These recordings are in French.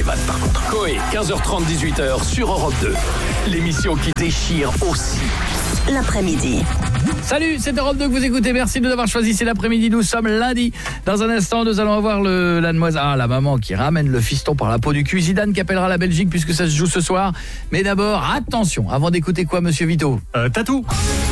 les vannes par contre. Coé, 15h30, 18h sur Europe 2. L'émission qui déchire aussi. L'après-midi. Salut, c'est Europe 2 que vous écoutez. Merci de nous avoir choisi. C'est l'après-midi. Nous sommes lundi. Dans un instant, nous allons avoir la maman qui ramène le fiston par la peau du cul. Zidane qui appellera la Belgique puisque ça se joue ce soir. Mais d'abord, attention, avant d'écouter quoi, monsieur Vito? Tatou.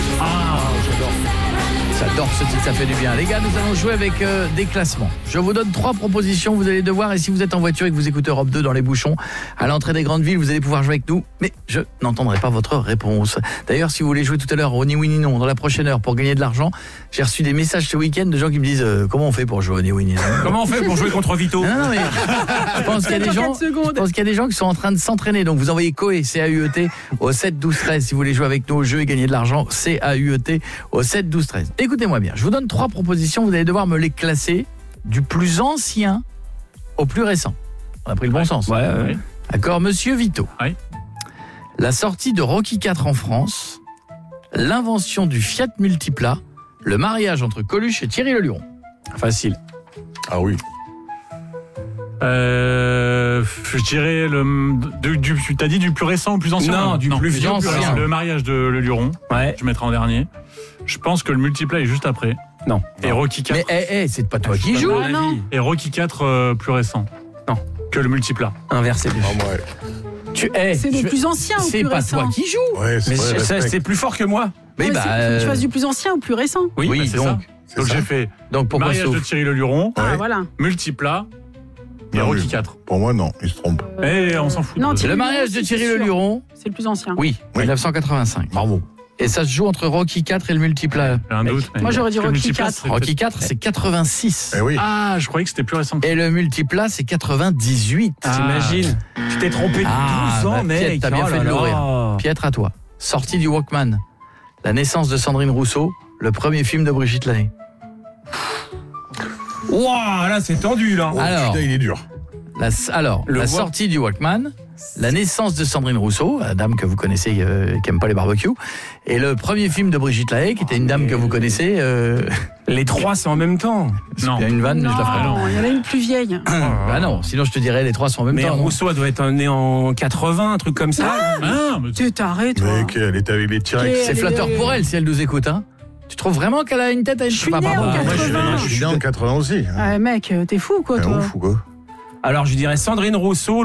J'adore ce titre, ça fait du bien. Les gars, nous allons jouer avec des classements. Je vous donne 3 propositions, vous allez devoir, et si vous êtes en voiture et que vous écoutez Europe 2 dans les bouchons, à l'entrée des grandes villes, vous allez pouvoir jouer avec nous, mais je n'entendrai pas votre réponse. D'ailleurs, si vous voulez jouer tout à l'heure au Ni Oui Ni Non, dans la prochaine heure, pour gagner de l'argent, j'ai reçu des messages ce week-end de gens qui me disent comment on fait pour jouer au Ni Oui Ni Non? Comment on fait pour jouer contre Vito? Non, mais je pense qu'il y a des gens qui sont en train de s'entraîner. Donc vous envoyez Coé, C-A-U-E-T, au 7 12 13 si vous voulez jouer avec nous au jeu et gagner de l'argent, C-A-U-E-T, au 7 12 13. Écoutez-moi bien, je vous donne 3 propositions, vous allez devoir me les classer du plus ancien au plus récent. On a pris le bon sens. Ouais. D'accord, monsieur Vito. Oui. La sortie de Rocky IV en France, l'invention du Fiat Multipla, le mariage entre Coluche et Thierry Le Luron. Facile. Ah oui. Je dirais t'as dit du plus récent au plus ancien? Non, du plus vieux, ancien. plus récent. Le mariage de Le Luron. Ouais. Je mettrai en dernier. Je pense que le Multipla est juste après. Non. Et Rocky IV. Mais c'est pas toi qui joues. Et Rocky IV plus récent. Non. Que le Multipla. Inversé. C'est le plus ancien ou plus récent? C'est pas toi qui joues. Ouais, Mais c'est plus fort que moi. Mais faut que tu fasses du plus ancien ou plus récent. Oui, c'est ça. Donc j'ai fait mariage de Thierry Le Luron, voilà. Multipla et Rocky IV. Pour moi, non, il se trompe. On s'en fout. Non, Le mariage de Thierry Le Luron. C'est le plus ancien. Oui, 1985. Bravo. Et ça se joue entre Rocky IV et le Multipla. Un doute. Moi, j'aurais dit Rocky IV. Rocky IV, c'est 86. Eh oui. Ah, je croyais que c'était plus récent. Et le Multipla, c'est 98. T'imagines? Tu t'es trompé de 12 ans, mec. Piètre, t'as bien fait de l'ouvrir. Piètre à toi. Sortie du Walkman. La naissance de Sandrine Rousseau, le premier film de Brigitte Lahaie. Waouh, là, c'est tendu, là. Alors, putain, il est dur. La sortie du Walkman, la naissance de Sandrine Rousseau, la dame que vous connaissez qui aime pas les barbecues, et le premier film de Brigitte Lahaie, qui était une dame que vous connaissez. Les 3, c'est en même temps. Non. Il y a une vanne, mais je la ferai. Non, il y en a une plus vieille. Bah non, sinon je te dirais les 3 sont en même Mais temps. Rousseau, elle doit être né en 80, un truc comme ça. Mais T'arrêtes, toi. Mec, elle était avec les T-Rex. C'est flatteur pour elle si elle nous écoute, hein. Tu trouves vraiment qu'elle a une tête à une Je suis né en 80. Je suis né en 80 aussi. Mec, t'es fou, quoi, T'es toi. ouf ou quoi? Alors, je dirais Sandrine Rousseau,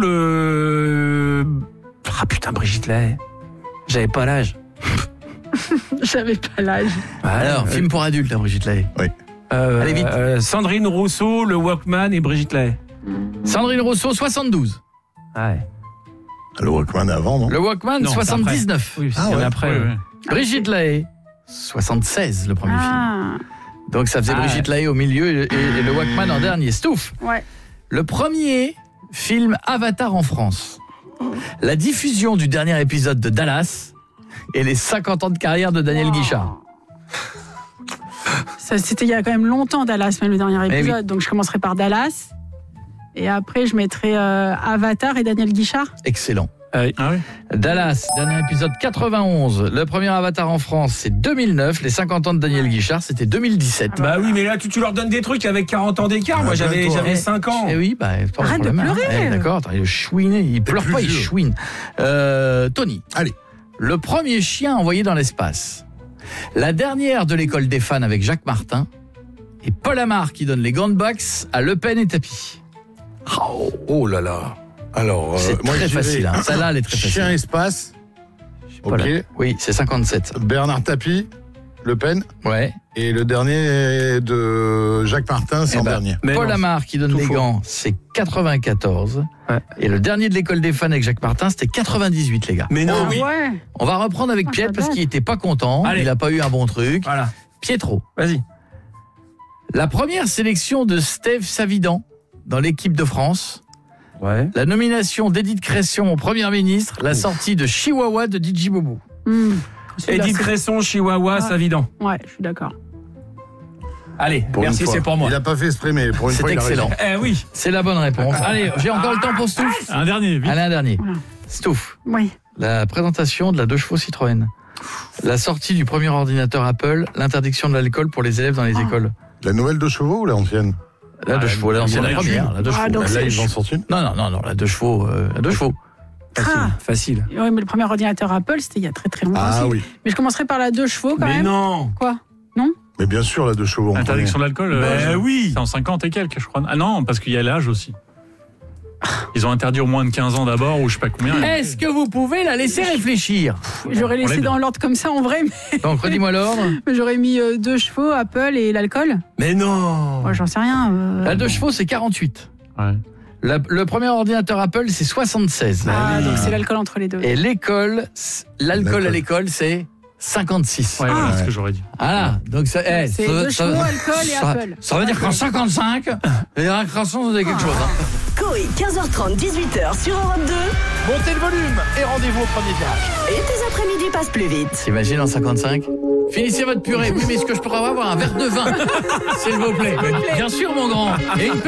Ah putain, Brigitte Lahaie. J'avais pas l'âge. J'avais pas l'âge. Alors, film pour adultes, hein, Brigitte Lahaie. Oui. Allez vite. Sandrine Rousseau, le Walkman et Brigitte Lahaie. Sandrine Rousseau, 72. Ouais. Le Walkman avant, non? Le Walkman, Non, 79. Oui, c'est après. ouais. Brigitte Lahaie, 76, le premier film. Donc ça faisait Brigitte Lahaie au milieu et le Walkman en dernier. Stouff. Ouais. Le premier film Avatar en France. La diffusion du dernier épisode de Dallas et les 50 ans de carrière de Daniel Guichard. Ça, c'était il y a quand même longtemps, Dallas, même le dernier épisode. Oui. Donc je commencerai par Dallas. Et après, je mettrai Avatar et Daniel Guichard. Excellent. Ah oui. Dallas, dernier épisode 91. Le premier Avatar en France, c'est 2009. Les 50 ans de Daniel Guichard, c'était 2017. Bah oui, mais là, tu leur donnes des trucs avec 40 ans d'écart. Moi, j'avais 5 ans. Eh oui, pas de Arrête de problème, pleurer. D'accord, attends, il chouine, il pleure pas, il chouine. Tony. Allez. Le premier chien envoyé dans l'espace. La dernière de l'école des fans avec Jacques Martin. Et Paul Amar qui donne les gants de boxe à Le Pen et Tapi. Oh là là. Alors, c'est moi, très facile. Hein. Celle-là, elle est très facile. Chien espace. Ok. Oui, c'est 57. Bernard Tapie, Le Pen. Ouais. Et le dernier de Jacques Martin, c'est en dernier. Paul Amar qui donne les gants, c'est 94. Ouais. Et le dernier de l'école des fans avec Jacques Martin, c'était 98, les gars. Mais non, oui. Ouais. On va reprendre avec Pietro parce qu'il était pas content. Allez. Il a pas eu un bon truc. Voilà. Pietro. Vas-y. La première sélection de Steve Savidan dans l'équipe de France. Ouais. La nomination d'Édith Cresson au Premier ministre. La sortie de Chihuahua de DJ Bobo. Édith Cresson, Chihuahua, Savidan. Ouais, je suis d'accord. Allez, merci, c'est pour moi. Il a pas fait exprès, mais pour une fois, il a excellent. raison. Oui. C'est la bonne réponse. Allez, j'ai encore le temps pour Stouff. Un dernier, vite. Allez, un dernier. Voilà. Stouff. Oui. La présentation de la 2 chevaux Citroën. La sortie du premier ordinateur Apple. L'interdiction de l'alcool pour les élèves dans les écoles. La nouvelle 2 chevaux ou l'ancienne? La 2 chevaux, là, c'est la première. La 2 chevaux. donc Là, ils en sortent une. Non, la 2 chevaux. La 2 chevaux. Facile. Oui, mais le premier ordinateur Apple, c'était il y a très très longtemps Ah aussi. oui. Mais je commencerai par la 2 chevaux quand Mais même. non. Quoi? Mais bien sûr, la 2 chevaux. on Interdiction de l'alcool, oui. c'est en 50 et quelques, je crois. Ah non, parce qu'il y a l'âge aussi. Ils ont interdit au moins de 15 ans d'abord, ou je sais pas combien. Est-ce que vous pouvez la laisser réfléchir? J'aurais On laissé l'aide. dans l'ordre comme ça en vrai, Donc, redis-moi l'ordre. mais j'aurais mis 2 chevaux, Apple et l'alcool. Mais non. Moi, j'en sais rien. La 2 chevaux, c'est 48. Ouais. Le premier ordinateur Apple, c'est 76. Ah, donc c'est l'alcool entre les deux. Et l'alcool à l'école, c'est 56. Ouais, voilà Ah. ce que j'aurais dit. Voilà, donc ça, C'est 2 chevaux, alcool et Apple. ça veut dire qu'en 55, les récréations, vous avez quelque chose. Hein. Coé, 15h30, 18h sur Europe 2. Montez le volume et rendez-vous au premier virage. Et tes après-midi passent plus vite. T'imagines en 55? Finissez votre purée. Oui, mais est-ce que je pourrais avoir un verre de vin? S'il vous plaît. Bien sûr, mon grand. Et une